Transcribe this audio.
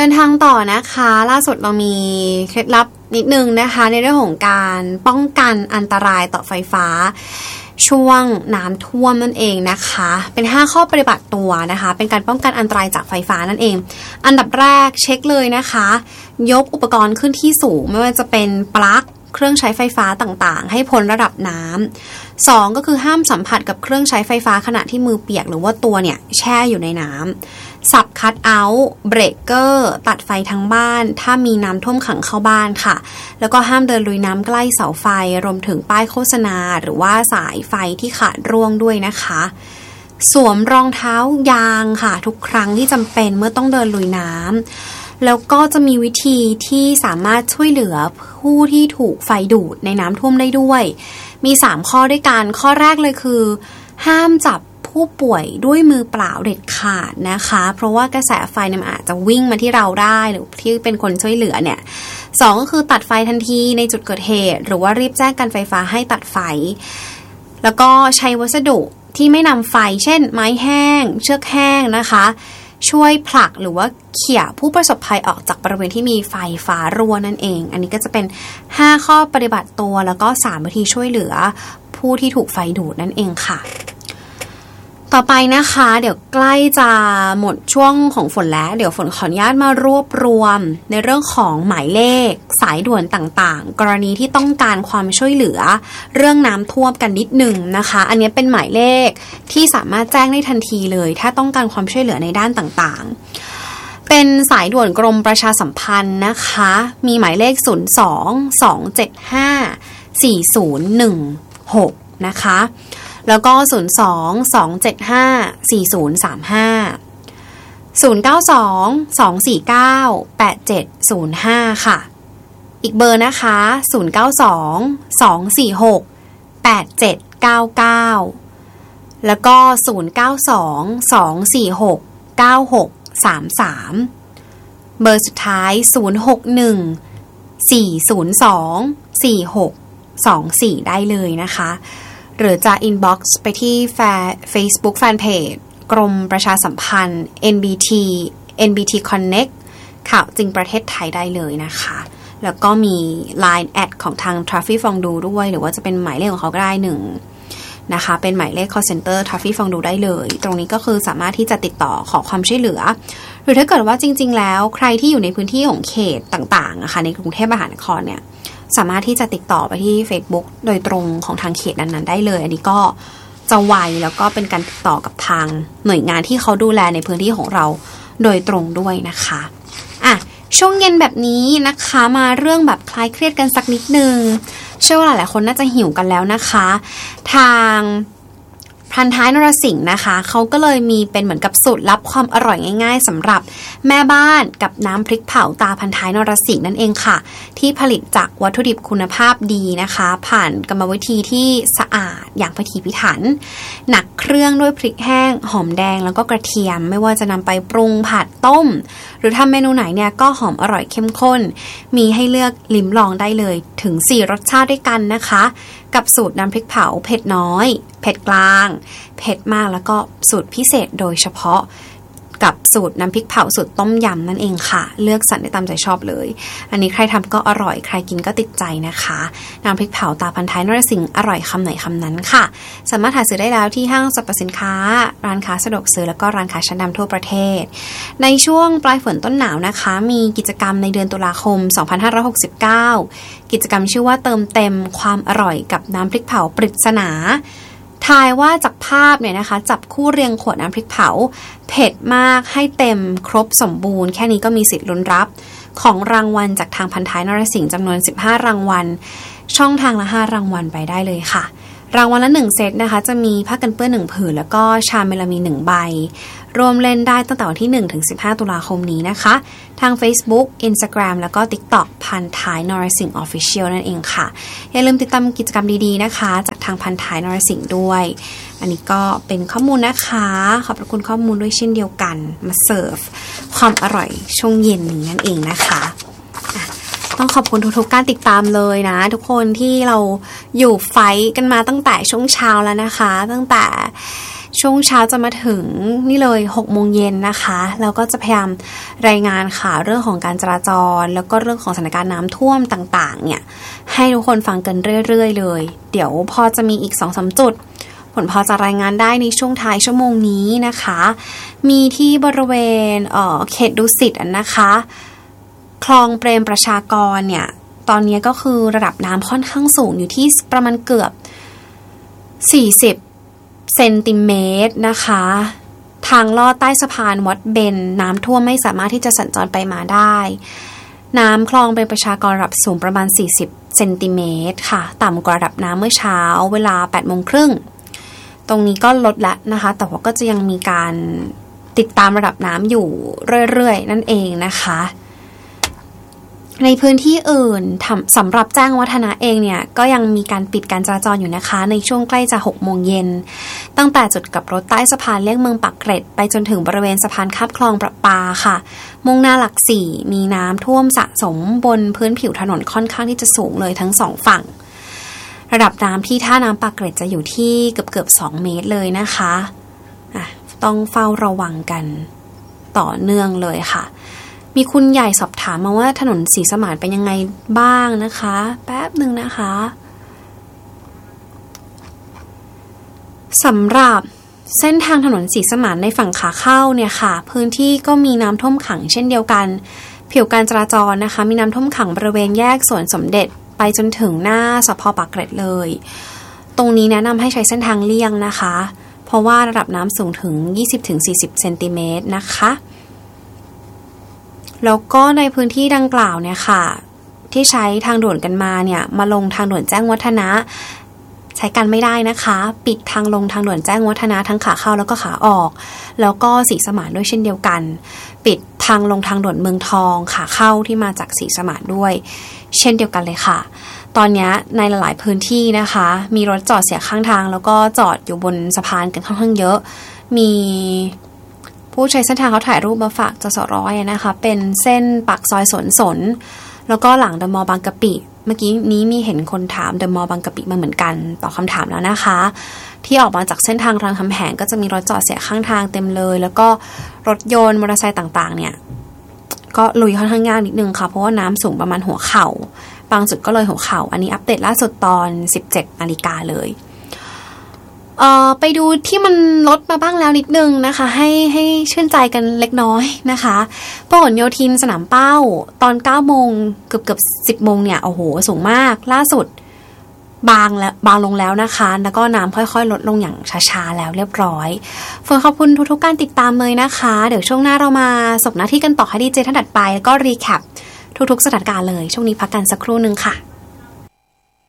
ดินทางต่อนะคะล่าสุดเรามีเคล็ดลับนิดนึงนะคะในเรื่องของการป้องกันอันตรายต่อไฟฟ้าช่วงน้ำท่วมนั่นเองนะคะเป็น5ข้อปฏิบัติตัวนะคะเป็นการป้องกันอันตรายจากไฟฟ้านั่นเองอันดับแรกเช็คเลยนะคะยกอุปกรณ์ขึ้นที่สูงไม่ว่าจะเป็นปลั๊กเครื่องใช้ไฟฟ้าต่างๆให้พ้นระดับน้ำ2ก็คือห้ามสัมผัสกับเครื่องใช้ไฟฟ้าขณะที่มือเปียกหรือว่าตัวเนี่ยแช่อยู่ในน้ำสับคัทเอาท์เบรกเกอร์ตัดไฟทั้งบ้านถ้ามีน้ำท่วมขังเข้าบ้านค่ะแล้วก็ห้ามเดินลุยน้ำใกล้เสาไฟรวมถึงป้ายโฆษณาหรือว่าสายไฟที่ขาดร่วงด้วยนะคะสวมรองเท้ายางค่ะทุกครั้งที่จำเป็นเมื่อต้องเดินลุยน้ำแล้วก็จะมีวิธีที่สามารถช่วยเหลือผู้ที่ถูกไฟดูดในน้ำท่วมได้ด้วยมี3ข้อด้วยกันข้อแรกเลยคือห้ามจับผู้ป่วยด้วยมือเปล่าเด็ดขาดนะคะเพราะว่ากระแสไฟมันอาจจะวิ่งมาที่เราได้หรือที่เป็นคนช่วยเหลือเนี่ย2ก็คือตัดไฟทันทีในจุดเกิดเหตุหรือว่ารีบแจ้งการไฟฟ้าให้ตัดไฟแล้วก็ใช้วัสดุที่ไม่นำไฟเช่นไม้แห้งเชือกแห้งนะคะช่วยผลักหรือว่าเขี่ยผู้ประสบภัยออกจากบริเวณที่มีไฟฟ้ารั่วนั่นเองอันนี้ก็จะเป็น5ข้อปฏิบัติตัวแล้วก็3วิธีช่วยเหลือผู้ที่ถูกไฟดูดนั่นเองค่ะต่อไปนะคะเดี๋ยวใกล้จะหมดช่วงของฝนแล้วเดี๋ยวฝนขออนุญาตมารวบรวมในเรื่องของหมายเลขสายด่วนต่างๆกรณีที่ต้องการความช่วยเหลือเรื่องน้ำท่วมกันนิดหนึ่งนะคะอันนี้เป็นหมายเลขที่สามารถแจ้งได้ทันทีเลยถ้าต้องการความช่วยเหลือในด้านต่างๆเป็นสายด่วนกรมประชาสัมพันธ์นะคะมีหมายเลข02-275-4016นะคะแล้วก็02-275-4035 ค่ะอีกเบอร์นะคะ092-246-8799แล้วก็092-246-9633เบอร์สุดท้าย061-402-4624ได้เลยนะคะหรือจะ inbox ไปที่ Facebook Fanpage กรมประชาสัมพันธ์ NBT Connect ข่าวจริงประเทศไทยได้เลยนะคะแล้วก็มี Line แอดของทาง Traffic Fondue ด้วยหรือว่าจะเป็นหมายเลขของเขาก็ได้1นะคะเป็นหมายเลข call center Traffic Fondue ได้เลยตรงนี้ก็คือสามารถที่จะติดต่อขอความช่วยเหลือหรือถ้าเกิดว่าจริงๆแล้วใครที่อยู่ในพื้นที่ของเขตต่างๆนะคะในกรุงเทพมหานครเนี่ยสามารถที่จะติดต่อไปที่ Facebook โดยตรงของทางเขตนั้นๆได้เลยอันนี้ก็จะไวแล้วก็เป็นการติดต่อกับทางหน่วยงานที่เขาดูแลในพื้นที่ของเราโดยตรงด้วยนะคะอ่ะช่วงเย็นแบบนี้นะคะมาเรื่องแบบคลายเครียดกันสักนิดนึงเชื่อว่าหลายๆคนน่าจะหิวกันแล้วนะคะทางพันท้ายนรสิงห์นะคะเขาก็เลยมีเป็นเหมือนกับสูตรลับความอร่อยง่ายๆสำหรับแม่บ้านกับน้ำพริกเผาตาพันท้ายนรสิงห์นั่นเองค่ะที่ผลิตจากวัตถุดิบคุณภาพดีนะคะผ่านกรรมวิธีที่สะอาดอย่างพิถีพิถันหนักเครื่องด้วยพริกแห้งหอมแดงแล้วก็กระเทียมไม่ว่าจะนำไปปรุงผัดต้มหรือทำเมนูไหนเนี่ยก็หอมอร่อยเข้มข้นมีให้เลือกลิ้มลองได้เลยถึง4รสชาติด้วยกันนะคะกับสูตรน้ำพริกเผาเผ็ดน้อยเผ็ดกลางเผ็ดมากแล้วก็สูตรพิเศษโดยเฉพาะกับสูตรน้ำพริกเผาสูตรต้มยำนั่นเองค่ะเลือกสรรได้ตามใจชอบเลยอันนี้ใครทำก็อร่อยใครกินก็ติดใจนะคะน้ำพริกเผาตาพันท้ายนรสิงห์อร่อยคำไหนคำนั้นค่ะสามารถหาซื้อได้แล้วที่ห้างสรรพสินค้าร้านค้าสะดวกซื้อแล้วก็ร้านค้าชั้นนำทั่วประเทศในช่วงปลายฝนต้นหนาวนะคะมีกิจกรรมในเดือนตุลาคม2569กิจกรรมชื่อว่าเติมเต็มความอร่อยกับน้ำพริกเผาปริศนาทายว่าจากภาพเนี่ยนะคะจับคู่เรียงขวดน้ำพริกเผาเผ็ดมากให้เต็มครบสมบูรณ์แค่นี้ก็มีสิทธิ์ลุ้นรับของรางวัลจากทางพันท้ายนรสิงห์จำนวน15รางวัลช่องทางละ5รางวัลไปได้เลยค่ะรางวัลละ1เซตนะคะจะมีผ้ากันเปื้อน1ผืนแล้วก็ชามเมลามีน1ใบรวมเล่นได้ตั้งแต่วันที่1ถึง15ตุลาคมนี้นะคะทาง Facebook Instagram แล้วก็ TikTok พันท้ายนรสิงห์ Official นั่นเองค่ะอย่าลืมติดตามกิจกรรมดีๆนะคะจากทางพันท้ายนรสิงห์ด้วยอันนี้ก็เป็นข้อมูลนะคะขอบคุณข้อมูลด้วยเช่นเดียวกันมาเสิร์ฟความอร่อยช่วงเย็นนี้นั่นเองนะคะต้องขอบคุณทุกๆการติดตามเลยนะทุกคนที่เราอยู่ไฟกันมาตั้งแต่ช่วงเช้าแล้วนะคะตั้งแต่ช่วงเช้าจะมาถึงนี่เลย6 โมงเย็นนะคะแล้วก็จะพยายามรายงานข่าวเรื่องของการจราจรแล้วก็เรื่องของสถานการณ์น้ำท่วมต่างๆเนี่ยให้ทุกคนฟังกันเรื่อยๆเลยเดี๋ยวพอจะมีอีก 2-3 จุดผลพอจะรายงานได้ในช่วงท้ายชั่วโมงนี้นะคะมีที่บริเวณเขตดุสิตนะคะคลองเปรมประชากรเนี่ยตอนนี้ก็คือระดับน้ำค่อนข้างสูงอยู่ที่ประมาณเกือบ40 เซนติเมตรนะคะทางลอดใต้สะพานวัดเบญน้ำท่วมไม่สามารถที่จะสัญจรไปมาได้น้ำคลองเป็นประชากรระดับสูงประมาณ40 เซนติเมตรค่ะต่ำกว่าระดับน้ำเมื่อเช้าเวลา 8:30 น.ตรงนี้ก็ลดละนะคะแต่ว่าก็จะยังมีการติดตามระดับน้ำอยู่เรื่อยๆนั่นเองนะคะในพื้นที่อื่นสำหรับแจ้งวัฒนะเองเนี่ยก็ยังมีการปิดการจราจรอยู่นะคะในช่วงใกล้จะ6 โมงเย็นตั้งแต่จุดกลับรถใต้สะพานเลี่ยงเมืองปากเกร็ดไปจนถึงบริเวณสะพานข้ามคลองประปาค่ะมุ่งหน้าหลัก 4มีน้ำท่วมสะสมบนพื้นผิวถนนค่อนข้างที่จะสูงเลยทั้ง2ฝั่งระดับน้ำที่ท่าน้ำปากเกร็ดจะอยู่ที่เกือบ2 เมตรเลยนะคะต้องเฝ้าระวังกันต่อเนื่องเลยค่ะมีคุณใหญ่สอบถามมาว่าถนนศรีสมานเป็นยังไงบ้างนะคะแป๊บหนึ่งนะคะสำหรับเส้นทางถนนศรีสมานในฝั่งขาเข้าเนี่ยค่ะพื้นที่ก็มีน้ำท่วมขังเช่นเดียวกันผิวการจราจรนะคะมีน้ำท่วมขังบริเวณแยกสวนสมเด็จไปจนถึงหน้าสภ.ปากเกร็ดเลยตรงนี้แนะนำให้ใช้เส้นทางเลี่ยงนะคะเพราะว่าระดับน้ำสูงถึง 20-40 เซนติเมตรนะคะแล้วก็ในพื้นที่ดังกล่าวเนี่ยค่ะที่ใช้ทางด่วนกันมาเนี่ยมาลงทางด่วนแจ้งวัฒนะใช้กันไม่ได้นะคะปิดทางลงทางด่วนแจ้งวัฒนะทั้งขาเข้าแล้วก็ขาออกแล้วก็ศรีสมานด้วยเช่นเดียวกันปิดทางลงทางด่วนเมืองทองขาเข้าที่มาจากศรีสมานด้วยเช่นเดียวกันเลยค่ะตอนนี้ในหลายพื้นที่นะคะมีรถจอดเสียข้างทางแล้วก็จอดอยู่บนสะพานกันค่อนข้างเยอะมีผู้ใช้เส้นทางเขาถ่ายรูปมาฝากจสร้อยนะคะเป็นเส้นปากซอยสนแล้วก็หลังเดอะมอลล์บางกะปิเมื่อกี้นี้มีเห็นคนถามเดอะมอลล์บางกะปิมาเหมือนกันตอบคำถามแล้วนะคะที่ออกมาจากเส้นทางรามคำแหงก็จะมีรถจอดเสียข้างทางเต็มเลยแล้วก็รถยนต์มอเตอร์ไซค์ต่างๆเนี่ยก็ลุยค่อนข้างยากนิดนึงค่ะเพราะว่าน้ำสูงประมาณหัวเข่าบางจุดก็เลยหัวเข่าอันนี้อัปเดตล่าสุดตอน 17 นาฬิกาเลยไปดูที่มันลดมาบ้างแล้วนิดนึงนะคะให้ชื่นใจกันเล็กน้อยนะคะพหลโยธินสนามเป้าตอน 9 โมงเกือบ 10 โมงเนี่ยโอ้โหสูงมากล่าสุดบางลงแล้วนะคะแล้วก็น้ำค่อยๆลดลงอย่างช้าๆแล้วเรียบร้อยฝนขอบคุณทุกๆการติดตามเลยนะคะเดี๋ยวช่วงหน้าเรามาสบหน้าที่กันต่อให้ดีเจท่านถัดไปแล้วก็รีแคปทุกๆสถานการณ์เลยช่วงนี้พักกันสักครู่นึงค่ะ